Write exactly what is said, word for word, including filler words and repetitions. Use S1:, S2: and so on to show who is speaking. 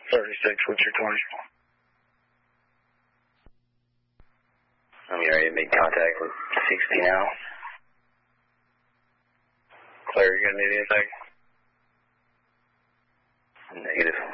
S1: thirty-six, what's your target?
S2: I'm getting ready to make contact with sixty now. Claire, you gonna need anything? Negative.